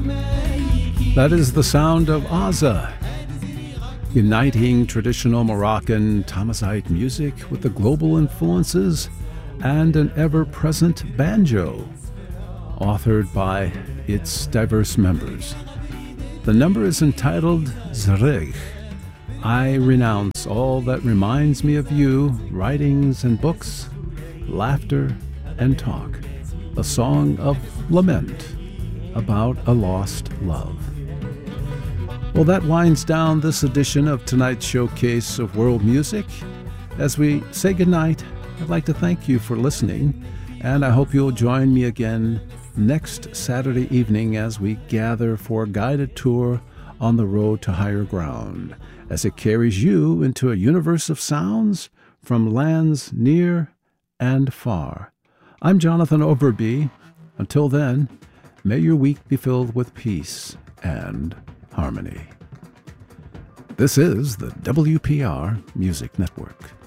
That is the sound of Aza, uniting traditional Moroccan Tamazight music with the global influences and an ever-present banjo, authored by its diverse members. The number is entitled Zrig. I renounce all that reminds me of you, writings and books, laughter and talk. A song of lament about a lost love. Well, that winds down this edition of tonight's showcase of world music. As we say goodnight, I'd like to thank you for listening, and I hope you'll join me again next Saturday evening as we gather for a guided tour on the road to higher ground, as it carries you into a universe of sounds from lands near and far. I'm Jonathan Overby. Until then, may your week be filled with peace and harmony. This is the WPR Music Network.